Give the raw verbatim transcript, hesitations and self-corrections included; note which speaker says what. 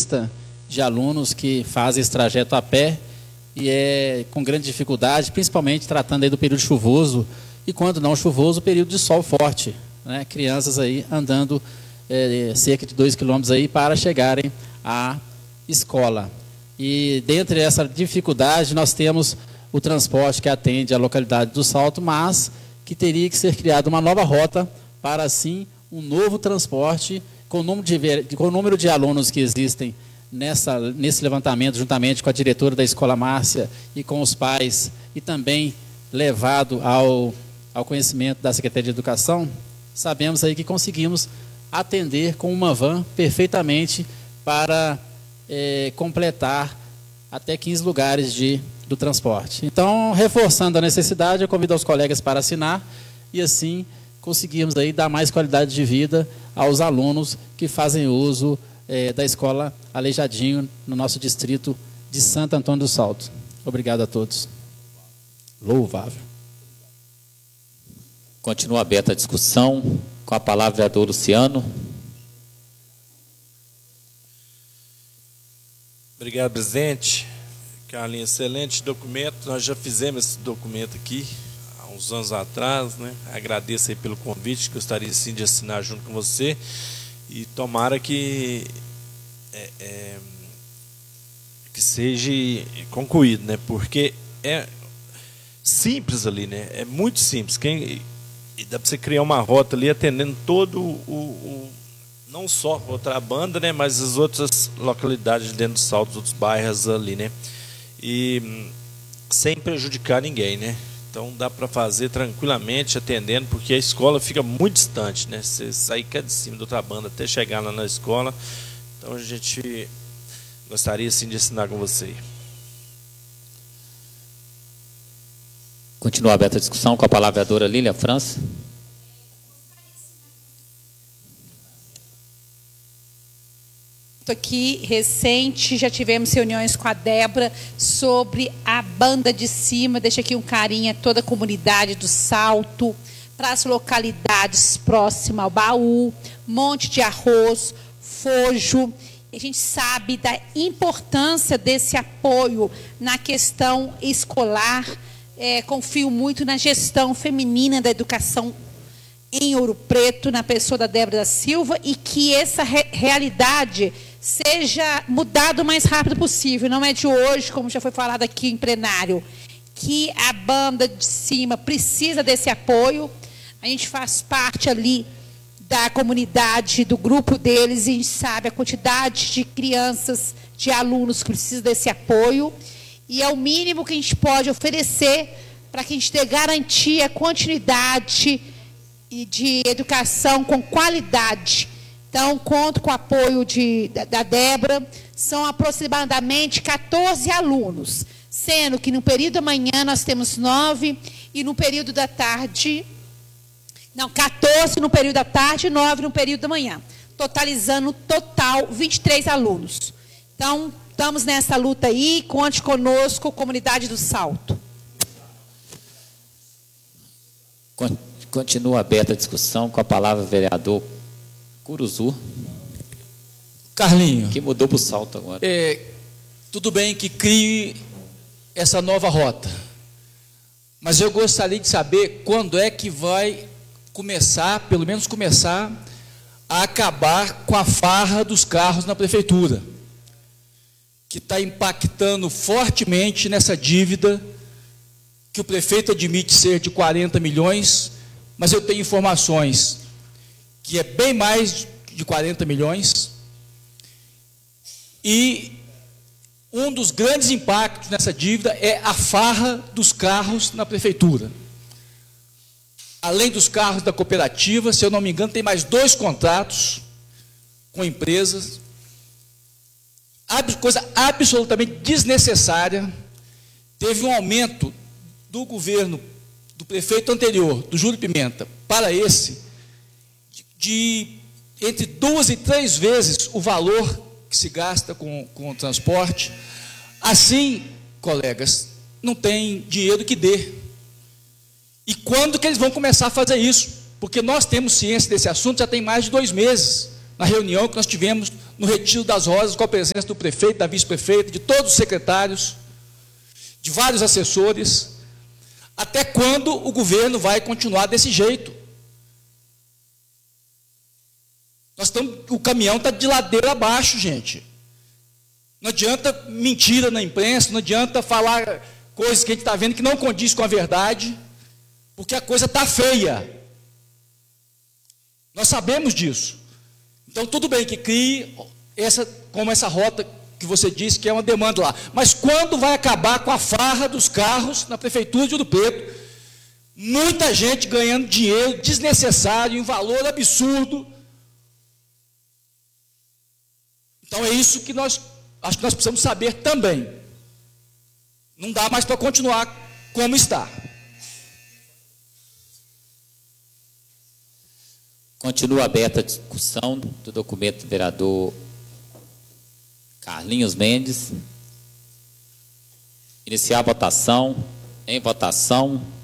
Speaker 1: lista de alunos que fazem esse trajeto a pé e é com grande dificuldade, principalmente tratando aí do período chuvoso e, quando não chuvoso, o período de sol forte, né? Crianças aí andando é, cerca de dois quilômetros aí para chegarem à escola. E dentre essa dificuldade nós temos o transporte que atende à localidade do Salto, mas que teria que ser criada uma nova rota para, assim, um novo transporte com o número de, com o número de alunos que existem nessa, nesse levantamento, juntamente com a diretora da Escola Márcia e com os pais, e também levado ao, ao conhecimento da Secretaria de Educação. Sabemos aí que conseguimos atender com uma van perfeitamente para é, completar até quinze lugares de, do transporte. Então, reforçando a necessidade, eu convido os colegas para assinar e assim conseguirmos aí dar mais qualidade de vida aos alunos que fazem uso é, da Escola Aleijadinho no nosso distrito de Santo Antônio do Salto. Obrigado a todos. Louvável.
Speaker 2: Continua aberta a discussão. Com a palavra, o vereador Luciano.
Speaker 3: Obrigado, presidente. Carlinhos, excelente documento. Nós já fizemos esse documento aqui há uns anos atrás, né? Agradeço aí pelo convite, gostaria sim de assinar junto com você. E tomara que, é, é, que seja concluído, né? Porque é simples ali, né? É muito simples. Quem... E dá para você criar uma rota ali atendendo todo o, o não só outra banda, né, mas as outras localidades dentro do Salto, os outros bairros ali, né, e sem prejudicar ninguém, né. Então dá para fazer tranquilamente atendendo, porque a escola fica muito distante, né. Você sair cá de cima da outra banda até chegar lá na escola. Então a gente gostaria sim de assinar com você.
Speaker 2: Continua aberta a discussão. Com a palavra, a vereadora Lília França.
Speaker 4: Aqui, recente, já tivemos reuniões com a Débora sobre a banda de cima. Deixa aqui um carinho a toda a comunidade do Salto, para as localidades próximas ao Baú, Monte de Arroz, Fojo. A gente sabe da importância desse apoio na questão escolar. É, confio muito na gestão feminina da educação em Ouro Preto, na pessoa da Débora da Silva, e que essa re realidade seja mudada o mais rápido possível. Não é de hoje, como já foi falado aqui em plenário, que a banda de cima precisa desse apoio. A gente faz parte ali da comunidade, do grupo deles, e a gente sabe a quantidade de crianças, de alunos que precisam desse apoio. E é o mínimo que a gente pode oferecer para que a gente tenha garantia, continuidade e de educação com qualidade. Então, conto com o apoio de, da, da Débora. São aproximadamente quatorze alunos, sendo que no período da manhã nós temos nove e no período da tarde, não, quatorze no período da tarde e nove no período da manhã, totalizando total vinte e três alunos. Então, estamos nessa luta aí, conte conosco, comunidade do Salto.
Speaker 2: Continua aberta a discussão. Com a palavra, o vereador Curuzu.
Speaker 5: Carlinho.
Speaker 2: Que mudou para o Salto agora.
Speaker 5: É, tudo bem que crie essa nova rota, mas eu gostaria de saber quando é que vai começar, pelo menos começar, a acabar com a farra dos carros na prefeitura, que está impactando fortemente nessa dívida que o prefeito admite ser de quarenta milhões, mas eu tenho informações que é bem mais de quarenta milhões, e um dos grandes impactos nessa dívida é a farra dos carros na prefeitura. Além dos carros da cooperativa, se eu não me engano, tem mais dois contratos com empresas, coisa absolutamente desnecessária. Teve um aumento do governo do prefeito anterior, do Júlio Pimenta, para esse, de, de entre duas e três vezes o valor que se gasta com, com o transporte. Assim, colegas, não tem dinheiro que dê. E quando que eles vão começar a fazer isso? Porque nós temos ciência desse assunto já tem mais de dois meses. na reunião que nós tivemos no Retiro das Rosas, com a presença do prefeito, da vice-prefeita, de todos os secretários, de vários assessores. Até quando o governo vai continuar desse jeito? Nós estamos, o caminhão está de ladeira abaixo, gente. Não adianta mentira na imprensa, não adianta falar coisas que a gente está vendo que não condiz com a verdade, porque a coisa está feia. Nós sabemos disso. Então, tudo bem que crie essa, como essa rota que você disse, que é uma demanda lá. Mas quando vai acabar com a farra dos carros na Prefeitura de Ouro Preto? Muita gente ganhando dinheiro desnecessário, em valor absurdo. Então, é isso que nós, acho que nós precisamos saber também. Não dá mais para continuar como está.
Speaker 2: Continua aberta a discussão do documento do vereador Carlinhos Mendes. Iniciar a votação. Em votação.